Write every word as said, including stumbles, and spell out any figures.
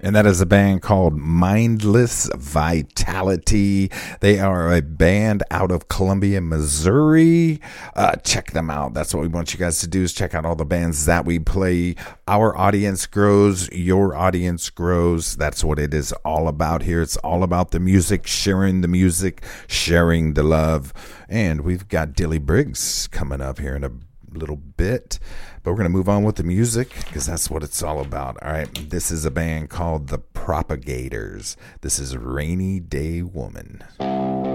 And that is a band called Mindless Vitality. They are a band out of Columbia, Missouri. Uh, check them out. That's what we want you guys to do, is check out all the bands that we play. Our audience grows. Your audience grows. That's what it is all about here. It's all about the music, sharing the music, sharing the love. And we've got Dilly Briggs coming up here in a little bit, but we're going to move on with the music because that's what it's all about. All right, this is a band called The Propagators. This is Rainy Day Woman.